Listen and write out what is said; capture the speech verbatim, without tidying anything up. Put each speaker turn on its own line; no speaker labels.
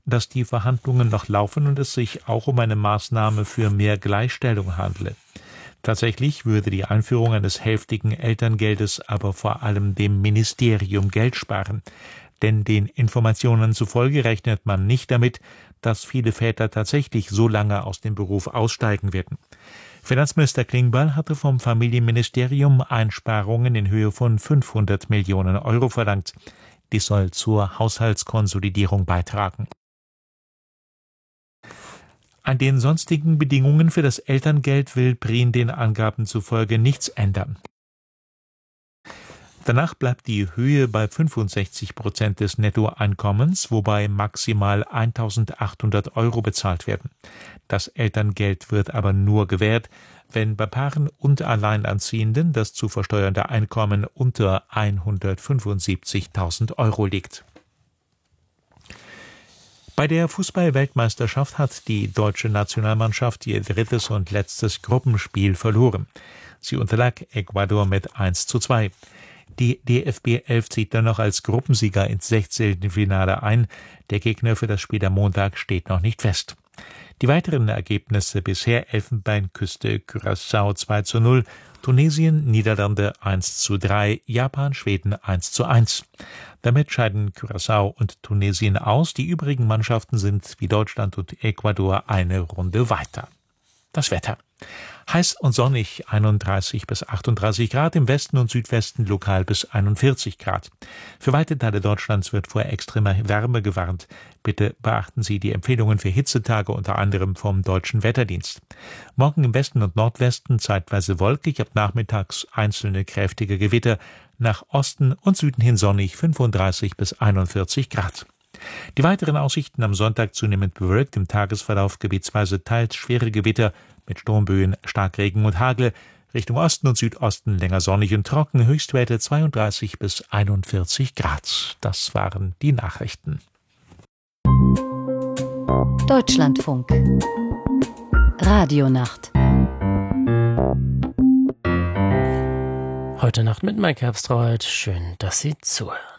dass die Verhandlungen noch laufen und es sich auch um eine Maßnahme für mehr Gleichstellung handle. Tatsächlich würde die Einführung eines hälftigen Elterngeldes aber vor allem dem Ministerium Geld sparen. Denn den Informationen zufolge rechnet man nicht damit, dass viele Väter tatsächlich so lange aus dem Beruf aussteigen werden. Finanzminister Klingbeil hatte vom Familienministerium Einsparungen in Höhe von fünfhundert Millionen Euro verlangt. Dies soll zur Haushaltskonsolidierung beitragen. An den sonstigen Bedingungen für das Elterngeld will Prien den Angaben zufolge nichts ändern. Danach bleibt die Höhe bei fünfundsechzig Prozent des Nettoeinkommens, wobei maximal eintausendachthundert Euro bezahlt werden. Das Elterngeld wird aber nur gewährt, wenn bei Paaren und Alleinerziehenden das zu versteuernde Einkommen unter hundertfünfundsiebzigtausend Euro liegt. Bei der Fußball-Weltmeisterschaft hat die deutsche Nationalmannschaft ihr drittes und letztes Gruppenspiel verloren. Sie unterlag Ecuador mit eins zu zwei. Die D F B elf zieht dann noch als Gruppensieger ins sechzehnten Finale ein. Der Gegner für das Spiel am Montag steht noch nicht fest. Die weiteren Ergebnisse bisher: Elfenbeinküste, Curaçao zwei zu null, Tunesien, Niederlande eins zu drei, Japan, Schweden eins zu eins. Damit scheiden Curaçao und Tunesien aus. Die übrigen Mannschaften sind wie Deutschland und Ecuador eine Runde weiter. Das Wetter. Heiß und sonnig, einunddreißig bis achtunddreißig Grad, im Westen und Südwesten lokal bis einundvierzig Grad. Für weite Teile Deutschlands wird vor extremer Wärme gewarnt. Bitte beachten Sie die Empfehlungen für Hitzetage unter anderem vom Deutschen Wetterdienst. Morgen im Westen und Nordwesten zeitweise wolkig, ab nachmittags einzelne kräftige Gewitter. Nach Osten und Süden hin sonnig, fünfunddreißig bis einundvierzig Grad. Die weiteren Aussichten: am Sonntag zunehmend bewölkt, im Tagesverlauf gebietsweise teils schwere Gewitter mit Sturmböen, Starkregen und Hagel. Richtung Osten und Südosten länger sonnig und trocken, Höchstwerte zweiunddreißig bis einundvierzig Grad. Das waren die Nachrichten.
Deutschlandfunk Radionacht.
Heute Nacht mit Mike Herbstreit. Schön, dass Sie zuhören.